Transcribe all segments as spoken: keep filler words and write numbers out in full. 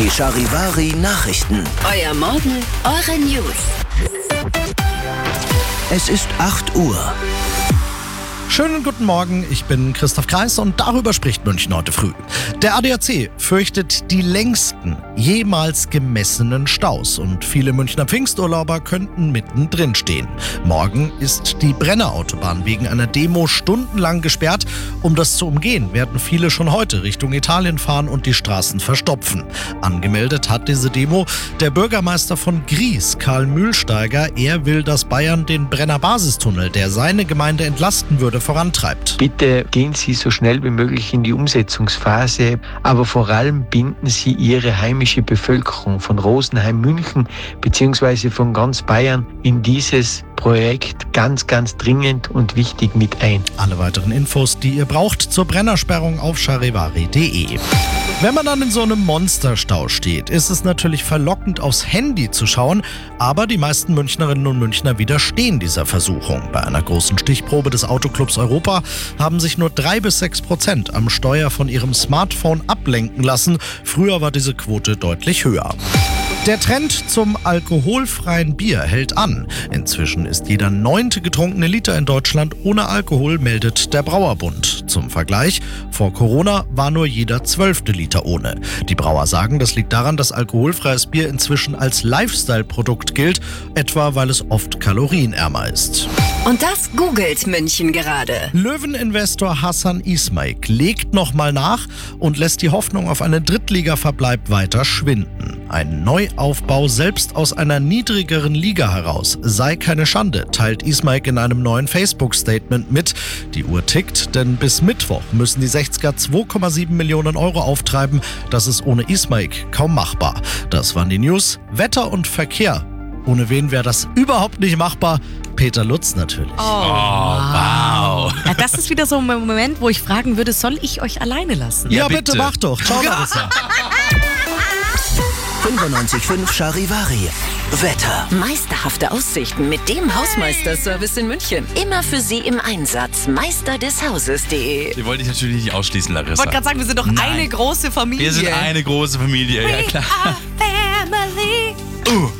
Die Charivari Nachrichten. Euer Morgen, eure News. Es ist acht Uhr. Schönen guten Morgen, ich bin Christoph Kreis und darüber spricht München heute früh. Der A D A C fürchtet die längsten jemals gemessenen Staus und viele Münchner Pfingsturlauber könnten mittendrin stehen. Morgen ist die Brennerautobahn wegen einer Demo stundenlang gesperrt. Um das zu umgehen, werden viele schon heute Richtung Italien fahren und die Straßen verstopfen. Angemeldet hat diese Demo der Bürgermeister von Gries, Karl Mühlsteiger. Er will, dass Bayern den Brenner-Basistunnel, der seine Gemeinde entlasten würde, vorantreibt. Bitte gehen Sie so schnell wie möglich in die Umsetzungsphase, aber vor allem binden Sie Ihre heimische Bevölkerung von Rosenheim, München bzw. von ganz Bayern in dieses Projekt ganz, ganz dringend und wichtig mit ein. Alle weiteren Infos, die ihr braucht zur Brennersperrung auf charivari punkt de. Wenn man dann in so einem Monsterstau steht, ist es natürlich verlockend, aufs Handy zu schauen, aber die meisten Münchnerinnen und Münchner widerstehen dieser Versuchung. Bei einer großen Stichprobe des Autoclubs Europa haben sich nur drei bis sechs Prozent am Steuer von ihrem Smartphone ablenken lassen. Früher war diese Quote deutlich höher. Der Trend zum alkoholfreien Bier hält an. Inzwischen ist jeder neunte getrunkene Liter in Deutschland ohne Alkohol, meldet der Brauerbund. Zum Vergleich, vor Corona war nur jeder zwölfte Liter ohne. Die Brauer sagen, das liegt daran, dass alkoholfreies Bier inzwischen als Lifestyle-Produkt gilt, etwa weil es oft kalorienärmer ist. Und das googelt München gerade. Löweninvestor Hasan İsmail legt nochmal nach und lässt die Hoffnung auf einen Drittliga-Verbleib weiter schwinden. Ein Neuaufbau selbst aus einer niedrigeren Liga heraus sei keine Schande, teilt İsmail in einem neuen Facebook-Statement mit. Die Uhr tickt, denn bis Mittwoch müssen die sechziger zwei Komma sieben Millionen Euro auftreiben. Das ist ohne İsmail kaum machbar. Das waren die News. Wetter und Verkehr. Ohne wen wäre das überhaupt nicht machbar? Peter Lutz natürlich. Oh, wow. Ja, das ist wieder so ein Moment, wo ich fragen würde, soll ich euch alleine lassen? Ja, ja bitte. bitte mach doch. Ciao, Larissa. fünfundneunzig Komma fünf Charivari. Wetter. Meisterhafte Aussichten mit dem Hausmeister-Service in München. Immer für Sie im Einsatz. meister des hauses punkt de. Die wollte ich natürlich nicht ausschließen, Larissa. Ich wollte gerade sagen, wir sind doch Nein. eine große Familie. Wir sind eine große Familie, We ja klar. Are family. Uh.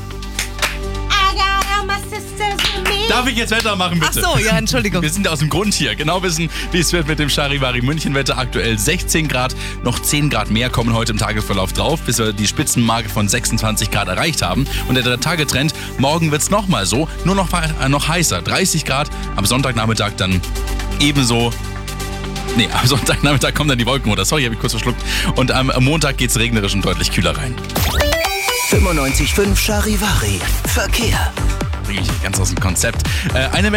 I got all my sisters with me. Darf ich jetzt Wetter machen, bitte? Ach so, ja, Entschuldigung. Wir sind aus dem Grund hier. Genau wissen, wie es wird mit dem Charivari München-Wetter. Aktuell sechzehn Grad, noch zehn Grad mehr kommen heute im Tagesverlauf drauf, bis wir die Spitzenmarke von sechsundzwanzig Grad erreicht haben. Und der Tagetrend, morgen wird es nochmal so, nur noch, äh, noch heißer, dreißig Grad. Am Sonntagnachmittag dann ebenso. Nee, am Sonntagnachmittag kommen dann die Wolken runter. Sorry, habe ich kurz verschluckt. Und am Montag geht es regnerisch und deutlich kühler rein. fünfundneunzig Komma fünf Charivari. Verkehr. Bringe ich ganz aus dem Konzept. Äh, eine